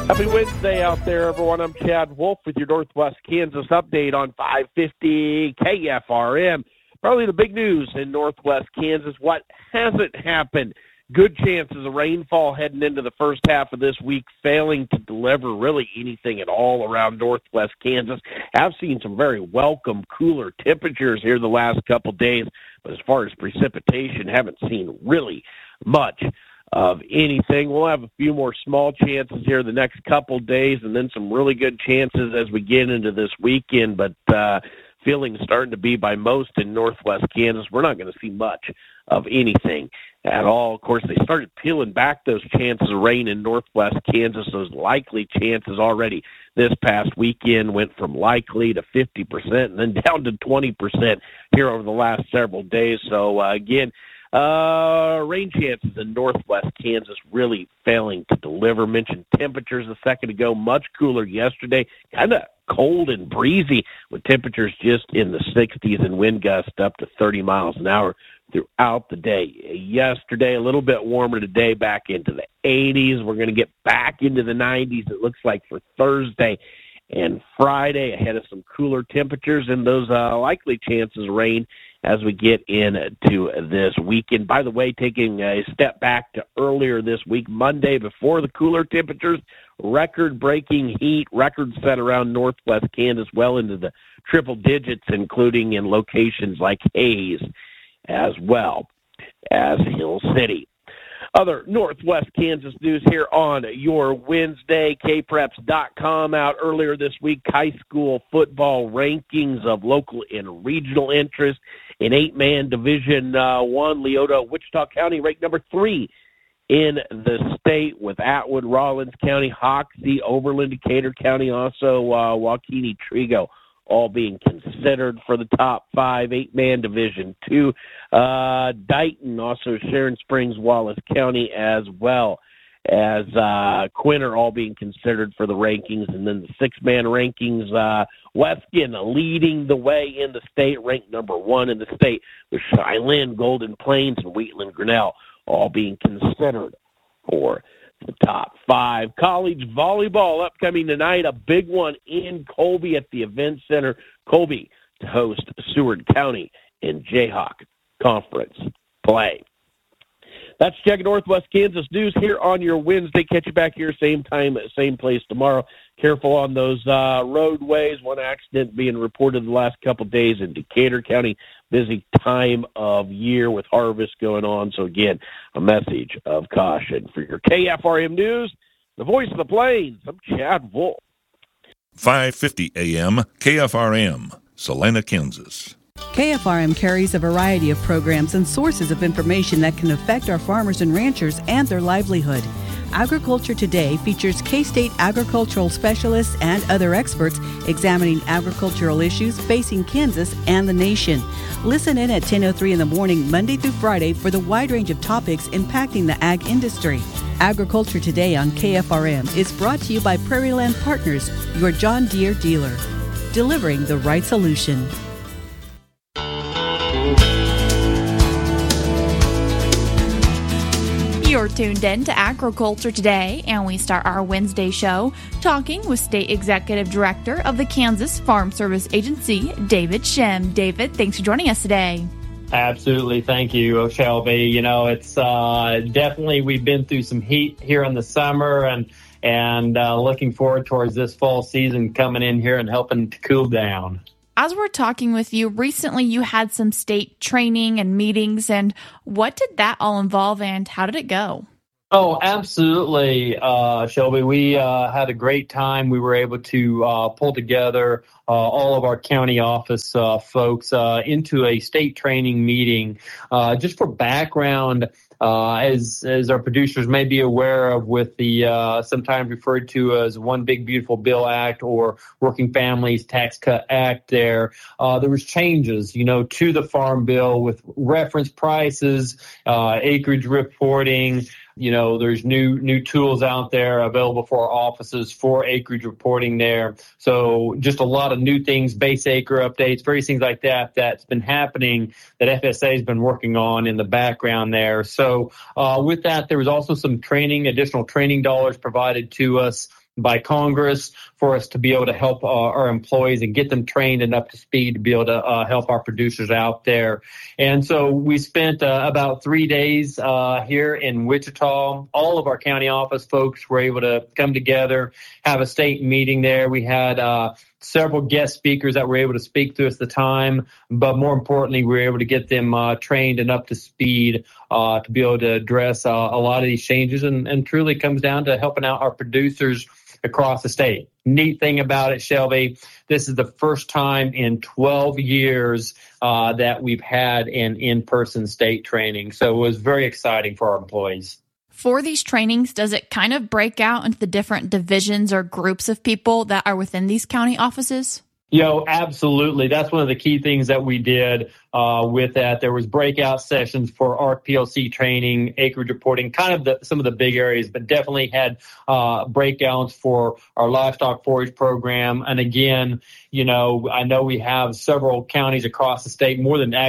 Happy Wednesday out there, everyone. I'm Chad Wolf with your Northwest Kansas update on 550 KFRM. Probably the big news in Northwest Kansas. What hasn't happened? Good chances of rainfall heading into the first half of this week, failing to deliver really anything at all around Northwest Kansas. I've seen some very welcome cooler temperatures here the last couple days, but as far as precipitation, haven't seen really much of anything. We'll have a few more small chances here the next couple days, and then some really good chances as we get into this weekend, but feeling starting to be by most in Northwest Kansas, we're not going to see much of anything at all. Of course, they started peeling back those chances of rain in Northwest Kansas. Those likely chances already this past weekend went from likely to 50% and then down to 20% here over the last several days. So, again, rain chances in Northwest Kansas really failing to deliver. Mentioned temperatures a second ago, much cooler yesterday, kind of cold and breezy with temperatures just in the 60s and wind gusts up to 30 miles an hour throughout the day. Yesterday, a little bit warmer today, back into the 80s. We're going to get back into the 90s, it looks like, for Thursday and Friday, ahead of some cooler temperatures and those likely chances of rain as we get into this weekend. By the way, taking a step back to earlier this week, Monday, before the cooler temperatures, record-breaking heat, records set around Northwest Kansas well into the triple digits, including in locations like Hayes as well as Hill City. Other Northwest Kansas news here on your Wednesday, kpreps.com out earlier this week, high school football rankings of local and regional interest in 8-man Division I. Leota, Wichita County ranked number 3 in the state, with Atwood, Rawlins County, Hoxie, Oberlin, Decatur County, also Waukene, Trigo, all being considered for the top 5, 8-man Division II. Dighton, also Sharon Springs, Wallace County, as well as Quinter, all being considered for the rankings. And then the 6-man rankings, Weskin leading the way in the state, ranked number 1 in the state, with Cheylin, Golden Plains, and Wheatland Grinnell all being considered for the top 5. College volleyball upcoming tonight, a big one in Colby at the Event Center. Colby to host Seward County in Jayhawk Conference play. That's Check Northwest Kansas news here on your Wednesday. Catch you back here same time, same place tomorrow. Careful on those roadways. One accident being reported the last couple of days in Decatur County. Busy time of year with harvest going on. So, again, a message of caution. For your KFRM News, the voice of the Plains, I'm Chad Wolf. 550 AM KFRM, Salina, Kansas. KFRM carries a variety of programs and sources of information that can affect our farmers and ranchers and their livelihood. Agriculture Today features K-State agricultural specialists and other experts examining agricultural issues facing Kansas and the nation. Listen in at 10:03 in the morning, Monday through Friday, for the wide range of topics impacting the ag industry. Agriculture Today on KFRM is brought to you by Prairie Land Partners, your John Deere dealer, delivering the right solution. You're tuned in to Agriculture Today, and we start our Wednesday show talking with State Executive Director of the Kansas Farm Service Agency, David Shem. David, thanks for joining us today. Absolutely. Thank you, Shelby. You know, it's definitely, we've been through some heat here in the summer, and looking forward towards this fall season coming in here and helping to cool down. As we're talking with you, recently you had some state training and meetings, and what did that all involve and how did it go? Oh, absolutely, Shelby. We had a great time. We were able to pull together all of our county office folks into a state training meeting. Just for background, as our producers may be aware of, with the sometimes referred to as One Big Beautiful Bill Act or Working Families Tax Cut Act, there was changes, to the Farm Bill with reference prices, acreage reporting. There's new tools out there available for our offices for acreage reporting there. So just a lot of new things, base acre updates, various things like that that's been happening that FSA has been working on in the background there. So with that, there was also some training, additional training dollars provided to us by Congress for us to be able to help our employees and get them trained and up to speed to be able to help our producers out there. And so we spent about 3 days here in Wichita. All of our county office folks were able to come together, have a state meeting there. We had several guest speakers that were able to speak to us at the time, but more importantly, we were able to get them trained and up to speed to be able to address a lot of these changes, and truly comes down to helping out our producers across the state. Neat thing about it, Shelby, this is the first time in 12 years that we've had an in-person state training, so it was very exciting for our employees. For these trainings, does it kind of break out into the different divisions or groups of people that are within these county offices? Absolutely. That's one of the key things that we did with that. There was breakout sessions for ARC PLC training, acreage reporting, kind of some of the big areas, but definitely had breakouts for our livestock forage program. And again, I know we have several counties across the state, more than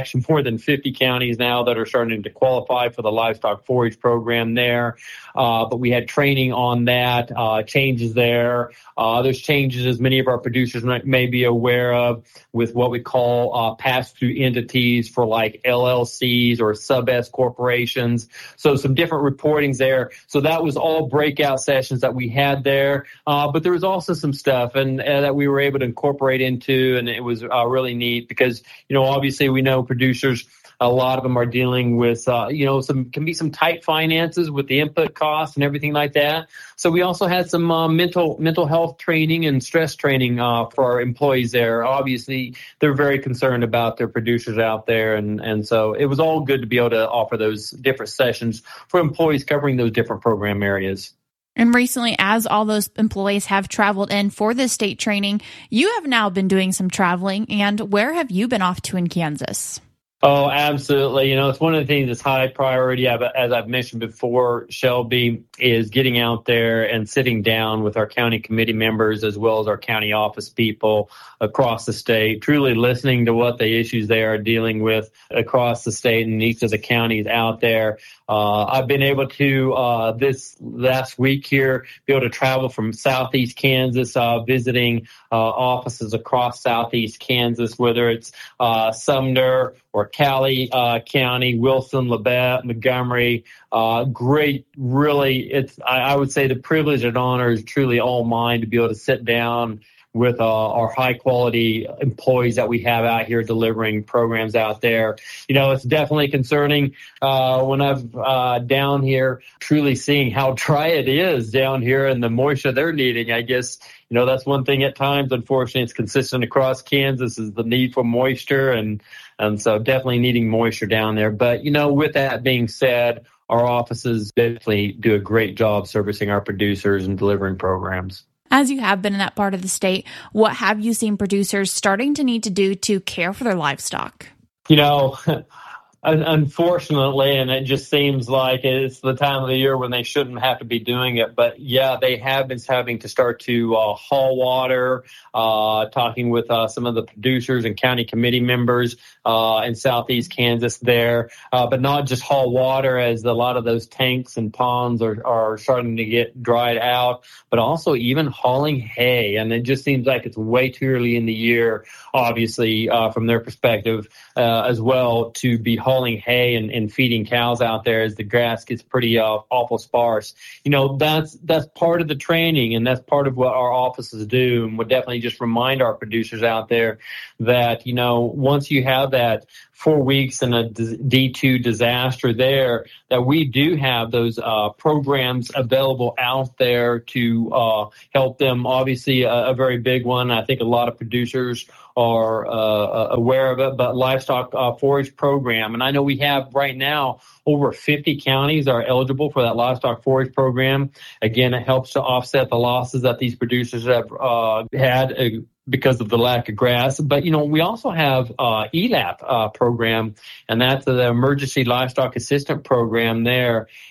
50 counties now that are starting to qualify for the livestock forage program there. But we had training on that, changes there. There's changes, as many of our producers may be aware of, with what we call pass-through entities for like LLCs or sub-S corporations. So some different reportings there. So that was all breakout sessions that we had there. But there was also some stuff and that we were able to incorporate into, and it was really neat because, obviously we know producers, a lot of them are dealing with, can be some tight finances with the input costs and everything like that. So we also had some mental health training and stress training for our employees there. Obviously, they're very concerned about their producers out there. And so it was all good to be able to offer those different sessions for employees covering those different program areas. And recently, as all those employees have traveled in for this state training, you have now been doing some traveling. And where have you been off to in Kansas? Oh, absolutely. It's one of the things that's high priority, as I've mentioned before, Shelby, is getting out there and sitting down with our county committee members as well as our county office people across the state, truly listening to what the issues they are dealing with across the state and each of the counties out there. I've been able to, this last week here, be able to travel from Southeast Kansas, visiting offices across Southeast Kansas, whether it's Sumner or Cali County, Wilson, Labette, Montgomery. Great, really, I would say the privilege and honor is truly all mine to be able to sit down with our high-quality employees that we have out here delivering programs out there. It's definitely concerning when I'm down here, truly seeing how dry it is down here and the moisture they're needing. I guess, that's one thing at times, unfortunately, it's consistent across Kansas is the need for moisture, and so definitely needing moisture down there. But, with that being said, our offices definitely do a great job servicing our producers and delivering programs. As you have been in that part of the state, what have you seen producers starting to need to do to care for their livestock? Unfortunately, and it just seems like it's the time of the year when they shouldn't have to be doing it. But yeah, they have been having to start to haul water, talking with some of the producers and county committee members in Southeast Kansas there. But not just haul water, as a lot of those tanks and ponds are starting to get dried out, but also even hauling hay. And it just seems like it's way too early in the year, obviously, from their perspective as well, to be hauling hay and feeding cows out there as the grass gets pretty awful sparse. That's part of the training, and that's part of what our offices do. And we'll definitely just remind our producers out there that, once you have that 4 weeks in a D2 disaster there, that we do have those programs available out there to help them. Obviously, a very big one. I think a lot of producers are aware of it, but livestock forage program. And I know we have right now over 50 counties are eligible for that livestock forage program. Again, it helps to offset the losses that these producers have had because of the lack of grass. But, we also have ELAP program, and that's the Emergency Livestock Assistant Program there.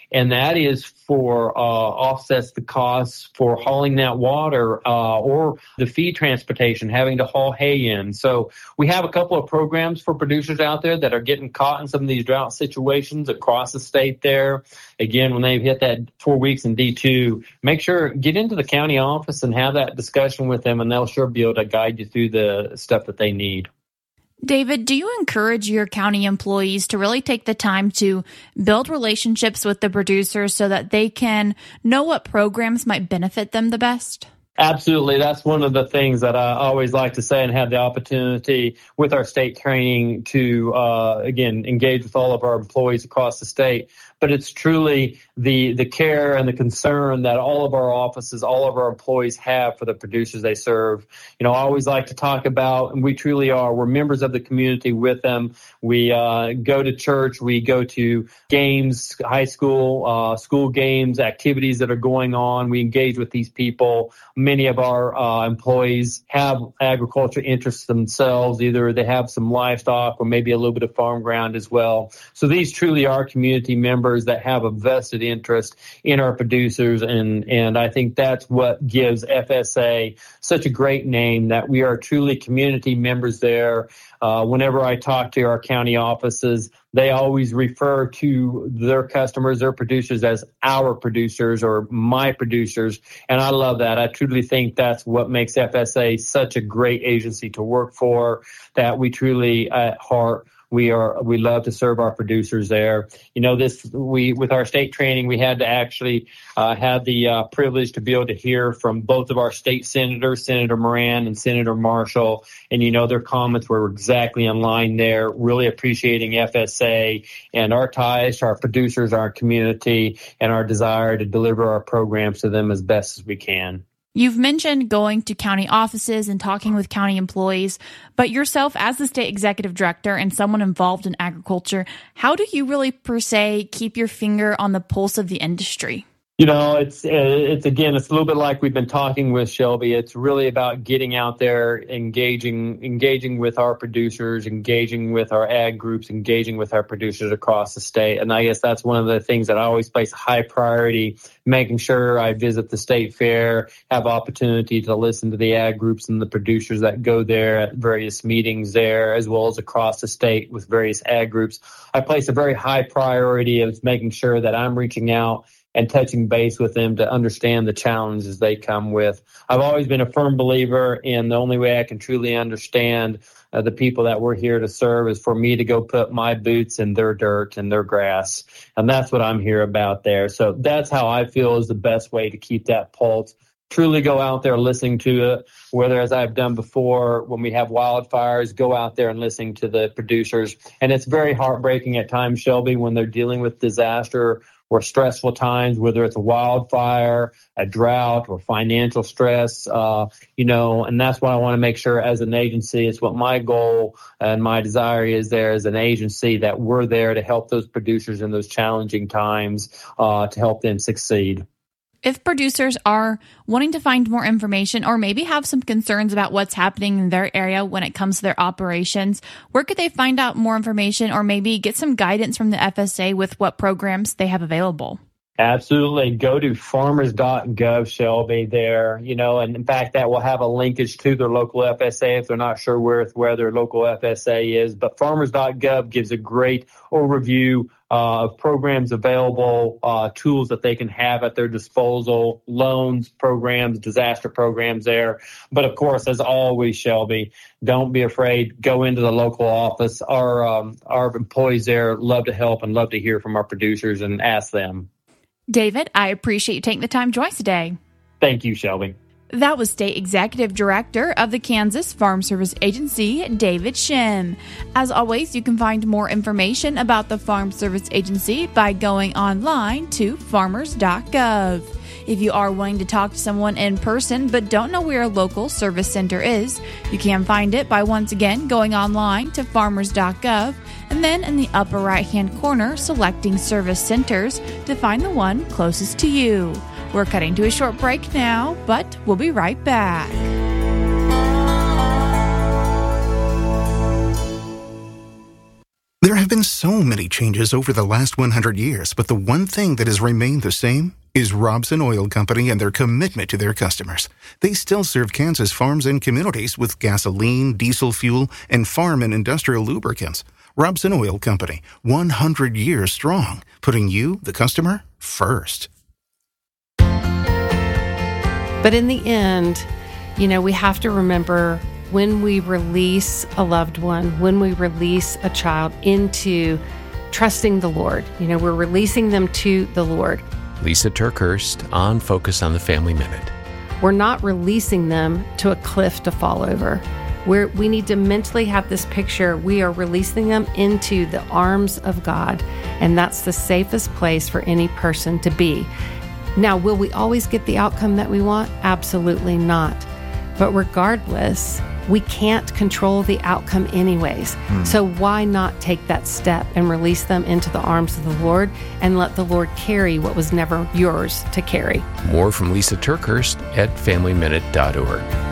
and that is for offsets the costs for hauling that water or the feed transportation, having to haul hay in. So we have a couple of programs for producers out there that are getting caught in some of these drought situations across the state there. Again, when they've hit that 4 weeks in D2, make sure, get into the county office and have that discussion with them, and they'll sure be able to guide you through the stuff that they need. David, do you encourage your county employees to really take the time to build relationships with the producers so that they can know what programs might benefit them the best? Absolutely. That's one of the things that I always like to say, and have the opportunity with our state training to, again, engage with all of our employees across the state. But it's truly the care and the concern that all of our offices, all of our employees have for the producers they serve. You know, I always like to talk about, and we truly are, we're members of the community with them. We go to church, we go to games, high school, school games, activities that are going on. We engage with these people. Many of our employees have agriculture interests themselves. Either they have some livestock or maybe a little bit of farm ground as well. So these truly are community members that have a vested interest in our producers, and I think that's what gives FSA such a great name, that we are truly community members there. Whenever I talk to our county offices, they always refer to their customers, their producers, as our producers or my producers, and I love that. I truly think that's what makes FSA such a great agency to work for, that we truly at heart we love to serve our producers there. You know, with our state training, we had to actually have the privilege to be able to hear from both of our state senators, Senator Moran and Senator Marshall. And, you know, their comments were exactly in line there, really appreciating FSA and our ties to our producers, our community, and our desire to deliver our programs to them as best as we can. You've mentioned going to county offices and talking with county employees, but yourself as the state executive director and someone involved in agriculture, how do you really, per se, keep your finger on the pulse of the industry? You know, it's again, it's a little bit like we've been talking with Shelby. It's really about getting out there, engaging with our producers, engaging with our ag groups, engaging with our producers across the state. And I guess that's one of the things that I always place high priority, making sure I visit the state fair, have opportunity to listen to the ag groups and the producers that go there at various meetings there, as well as across the state with various ag groups. I place a very high priority of making sure that I'm reaching out and touching base with them to understand the challenges they come with. I've always been a firm believer in the only way I can truly understand the people that we're here to serve is for me to go put my boots in their dirt and their grass. And that's what I'm here about there. So that's how I feel is the best way to keep that pulse. Truly go out there listening to it, whether, as I've done before, when we have wildfires, go out there and listening to the producers. And it's very heartbreaking at times, Shelby, when they're dealing with disaster or stressful times, whether it's a wildfire, a drought, or financial stress, and that's why I want to make sure as an agency, it's what my goal and my desire is there as an agency, that we're there to help those producers in those challenging times, to help them succeed. If producers are wanting to find more information or maybe have some concerns about what's happening in their area when it comes to their operations, where could they find out more information or maybe get some guidance from the FSA with what programs they have available? Absolutely. Go to farmers.gov, Shelby, there, and in fact, that will have a linkage to their local FSA if they're not sure where their local FSA is. But farmers.gov gives a great overview of programs available, tools that they can have at their disposal, loans, programs, disaster programs there. But of course, as always, Shelby, don't be afraid. Go into the local office. Our employees there love to help and love to hear from our producers and ask them. David, I appreciate you taking the time to join us today. Thank you, Shelby. That was State Executive Director of the Kansas Farm Service Agency, David Shim. As always, you can find more information about the Farm Service Agency by going online to farmers.gov. If you are wanting to talk to someone in person but don't know where a local service center is, you can find it by once again going online to farmers.gov and then in the upper right-hand corner selecting service centers to find the one closest to you. We're cutting to a short break now, but we'll be right back. There have been so many changes over the last 100 years, but the one thing that has remained the same is Robson Oil Company and their commitment to their customers. They still serve Kansas farms and communities with gasoline, diesel fuel, and farm and industrial lubricants. Robson Oil Company, 100 years strong, putting you, the customer, first. But in the end, we have to remember when we release a loved one, when we release a child into trusting the Lord, we're releasing them to the Lord. Lisa Turkhurst on Focus on the Family Minute. We're not releasing them to a cliff to fall over. We need to mentally have this picture. We are releasing them into the arms of God, and that's the safest place for any person to be. Now, will we always get the outcome that we want? Absolutely not. But regardless, we can't control the outcome anyways. So why not take that step and release them into the arms of the Lord and let the Lord carry what was never yours to carry? More from Lisa Turkhurst at FamilyMinute.org.